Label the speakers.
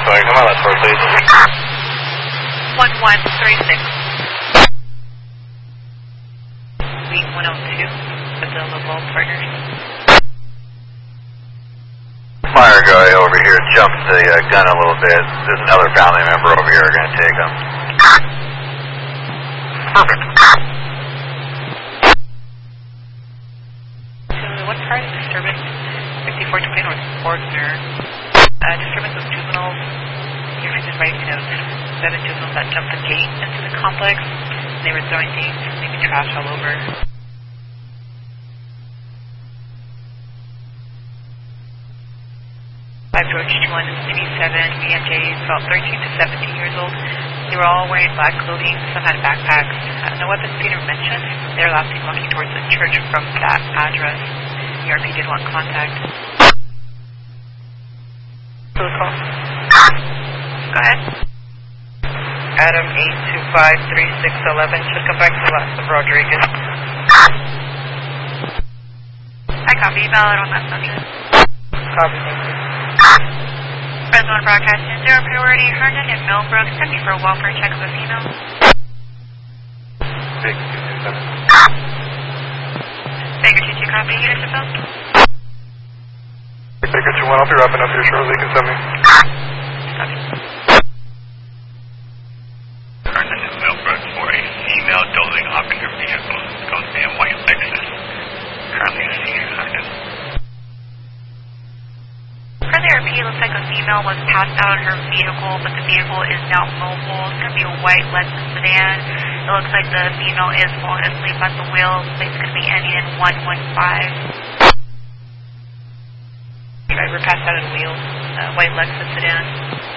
Speaker 1: sorry, come on, let's go, please.
Speaker 2: 1136. Suite 102, Brazil Laval Partners.
Speaker 3: Fire guy over here jumped the gun a little bit. There's another family member over here going to take him. Perfect.
Speaker 2: So what part of disturbance? 5420 North Fortner. Disturbance of juveniles. Here is writing notes. 7 juveniles that jumped the gate into the complex. They were throwing things, leaving trash all over. George 1 CB7 BMJs, about 13 to 17 years old. They were all wearing black clothing, some had backpacks. No weapons being mentioned. They were last seen walking towards the church from that address. ERP did want contact. Who call? Go ahead.
Speaker 4: Adam 8253611 should come back to Las Rodriguez.
Speaker 2: I copy. Valid on that subject.
Speaker 4: Copy, thank you.
Speaker 2: Fresno broadcasting 0 priority Herndon and Millbrook. Send me for a welfare check of a female. Baker 22 copy. Unit to phone.
Speaker 1: Baker 21, I'll be wrapping up here shortly. You can send me.
Speaker 2: Copy.
Speaker 5: Herndon and Millbrook for a female dozing off in her vehicle. It's going to be a white Lexus. Currently seeing Herndon.
Speaker 2: For the RP, it looks like a female was passed out of her vehicle, but the vehicle is now mobile. It's going to be a white Lexus sedan. It looks like the female is falling asleep at the wheel. It's going to be ending in 115. Driver passed out of the wheel. White Lexus sedan.